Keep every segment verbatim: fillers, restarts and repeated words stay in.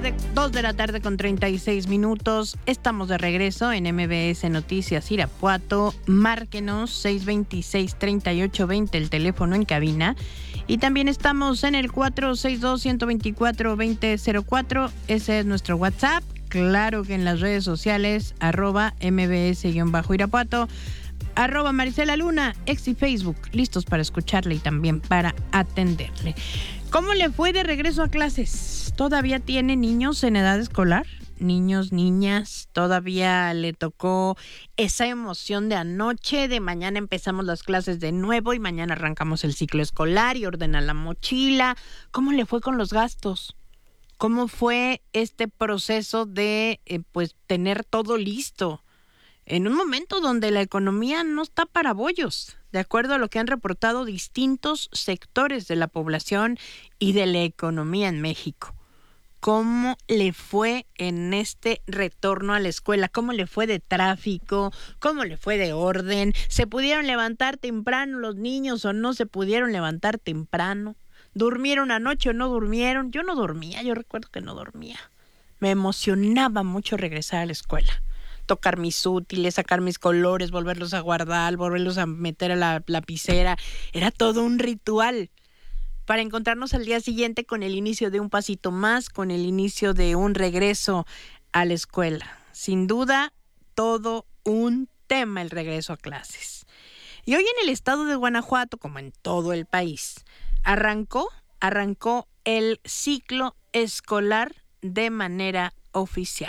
tarde, dos de la tarde con treinta y seis minutos. Estamos de regreso en M B S Noticias Irapuato. Márquenos seis dos seis, tres ocho dos cero, el teléfono en cabina. Y también estamos en el cuatro seis dos, uno dos cuatro, dos cero cero cuatro. Ese es nuestro WhatsApp. Claro que en las redes sociales, arroba mbs-irapuato, arroba Marisela Luna, ex y Facebook, listos para escucharle y también para atenderle. ¿Cómo le fue de regreso a clases? ¿Todavía tiene niños en edad escolar? Niños, niñas, todavía le tocó esa emoción de anoche, de mañana empezamos las clases de nuevo y mañana arrancamos el ciclo escolar y ordena la mochila. ¿Cómo le fue con los gastos? ¿Cómo fue este proceso de eh, pues tener todo listo en un momento donde la economía no está para bollos, de acuerdo a lo que han reportado distintos sectores de la población y de la economía en México? ¿Cómo le fue en este retorno a la escuela? ¿Cómo le fue de tráfico? ¿Cómo le fue de orden? ¿Se pudieron levantar temprano los niños o no se pudieron levantar temprano? ¿Durmieron anoche o no durmieron? Yo no dormía, yo recuerdo que no dormía. Me emocionaba mucho regresar a la escuela. Tocar mis útiles, sacar mis colores, volverlos a guardar, volverlos a meter a la lapicera. Era todo un ritual para encontrarnos al día siguiente con el inicio de un pasito más, con el inicio de un regreso a la escuela. Sin duda, todo un tema el regreso a clases. Y hoy en el estado de Guanajuato, como en todo el país, arrancó, arrancó el ciclo escolar de manera oficial.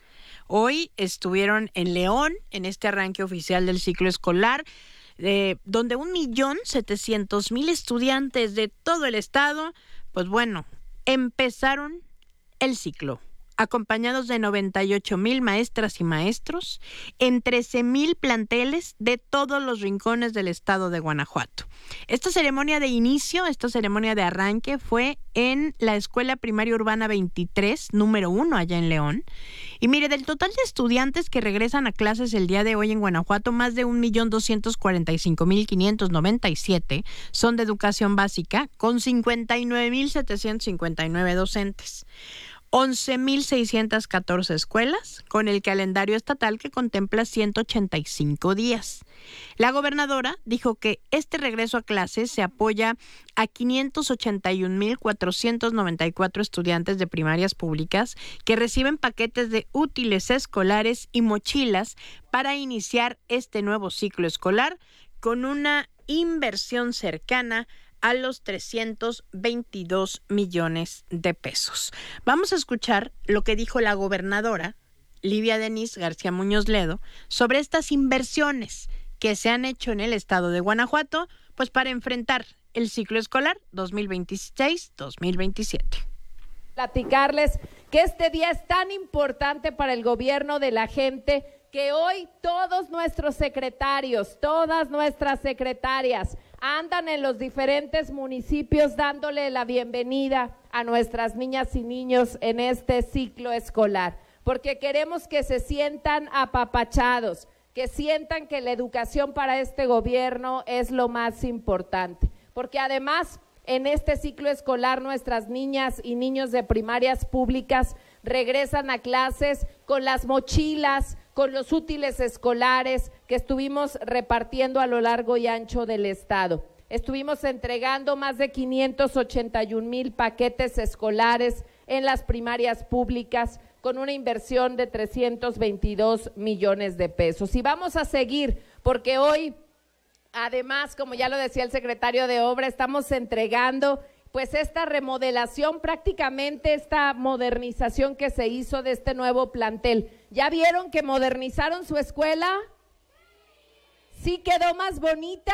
Hoy estuvieron en León, en este arranque oficial del ciclo escolar, eh, donde un millón setecientos mil estudiantes de todo el estado, pues bueno, empezaron el ciclo, acompañados de noventa y ocho mil maestras y maestros en trece mil planteles de todos los rincones del estado de Guanajuato. Esta ceremonia de inicio, esta ceremonia de arranque fue en la Escuela Primaria Urbana veintitrés, número uno, allá en León. Y mire, del total de estudiantes que regresan a clases el día de hoy en Guanajuato, más de un millón doscientos cuarenta y cinco mil quinientos noventa y siete son de educación básica, con cincuenta y nueve mil setecientos cincuenta y nueve docentes. once mil seiscientas catorce escuelas, con el calendario estatal que contempla ciento ochenta y cinco días. La gobernadora dijo que este regreso a clases se apoya a quinientos ochenta y un mil cuatrocientos noventa y cuatro estudiantes de primarias públicas que reciben paquetes de útiles escolares y mochilas para iniciar este nuevo ciclo escolar con una inversión cercana a los trescientos veintidós millones de pesos. Vamos a escuchar lo que dijo la gobernadora Livia Denisse García Muñoz Ledo sobre estas inversiones que se han hecho en el estado de Guanajuato, pues para enfrentar el ciclo escolar dos mil veintiséis dos mil veintisiete. Platicarles que este día es tan importante para el gobierno de la gente que hoy todos nuestros secretarios, todas nuestras secretarias andan en los diferentes municipios dándole la bienvenida a nuestras niñas y niños en este ciclo escolar, porque queremos que se sientan apapachados, que sientan que la educación para este gobierno es lo más importante, porque además en este ciclo escolar nuestras niñas y niños de primarias públicas regresan a clases con las mochilas, con los útiles escolares que estuvimos repartiendo a lo largo y ancho del estado. Estuvimos entregando más de quinientos ochenta y un mil paquetes escolares en las primarias públicas con una inversión de trescientos veintidós millones de pesos. Y vamos a seguir porque hoy, además, como ya lo decía el secretario de Obra, estamos entregando pues esta remodelación, prácticamente esta modernización que se hizo de este nuevo plantel. ¿Ya vieron que modernizaron su escuela? ¿Sí quedó más bonita?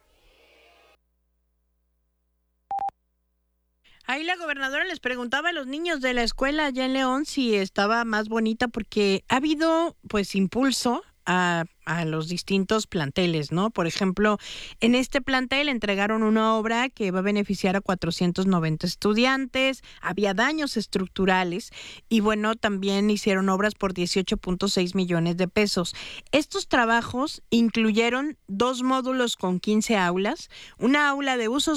Ahí la gobernadora les preguntaba a los niños de la escuela allá en León si estaba más bonita, porque ha habido pues impulso a, a los distintos planteles, ¿no? Por ejemplo, en este plantel entregaron una obra que va a beneficiar a cuatrocientos noventa estudiantes, había daños estructurales y bueno, también hicieron obras por dieciocho punto seis millones de pesos. Estos trabajos incluyeron dos módulos con quince aulas, una aula de usos